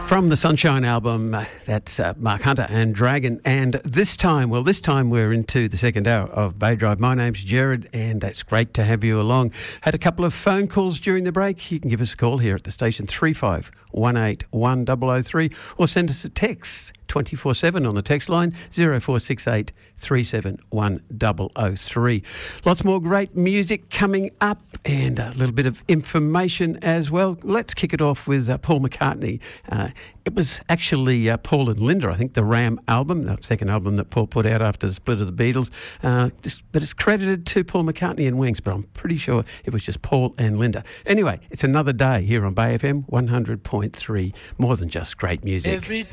From the Sunshine album, that's Mark Hunter and Dragon. And this time we're into the second hour of Bay Drive. My name's Jared, and it's great to have you along. Had a couple of phone calls during the break. You can give us a call here at the station, 35181003, or send us a text 24/7 on the text line, 0468 371003. Lots more great music coming up and a little bit of information as well. Let's kick it off with Paul McCartney. It was actually Paul and Linda, I think, the Ram album, the second album that Paul put out after the split of the Beatles. But it's credited to Paul McCartney and Wings, but I'm pretty sure it was just Paul and Linda. Anyway, it's another day here on Bay FM 100.3. More than just great music.